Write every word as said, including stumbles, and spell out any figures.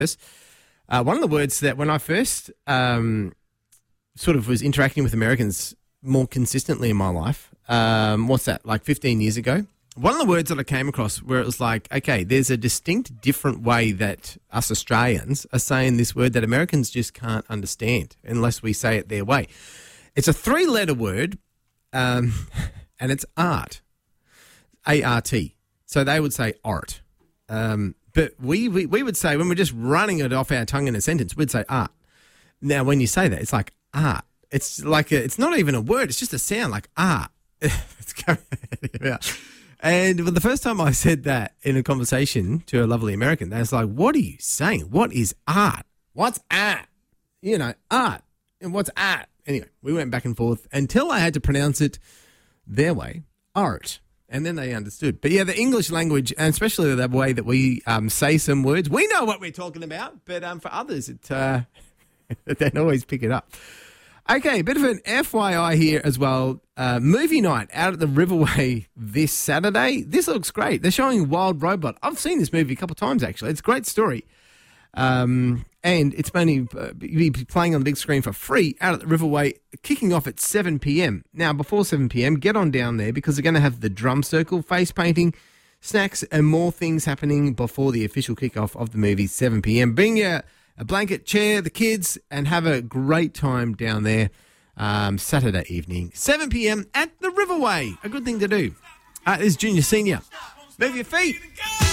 Uh, one of the words that when I first um, sort of was interacting with Americans more consistently in my life, um, what's that, like fifteen years ago? One of the words that I came across where it was like, okay, there's a distinct different way that us Australians are saying this word that Americans just can't understand unless we say it their way. It's a three-letter word, um, and it's art, A R T. So they would say art. Um, but we, we we would say, when we're just running it off our tongue in a sentence, we'd say art. Now, when you say that, it's like art. It's like a, it's not even a word. It's just a sound, like art. It's coming out. And for the first time I said that in a conversation to a lovely American, they was like, what are you saying? What is art? What's art? You know, art. And what's art? Anyway, we went back and forth until I had to pronounce it their way, art. And then they understood. But yeah, the English language, and especially the way that we um, say some words, we know what we're talking about. But um, for others, it uh, they don't always pick it up. Okay, a bit of an F Y I here as well. Uh, movie night out at the Riverway this Saturday. This looks great. They're showing Wild Robot. I've seen this movie a couple of times, actually. It's a great story. Um, and it's only uh, be playing on the big screen for free out at the Riverway, kicking off at seven p.m. Now, before seven p.m, get on down there because they're going to have the drum circle, face painting, snacks, and more things happening before the official kickoff of the movie, seven p.m. Bring your a blanket, chair, the kids, and have a great time down there um, Saturday evening, seven p.m. at the Riverway. A good thing to do. Uh, this is Junior Senior. Move your feet.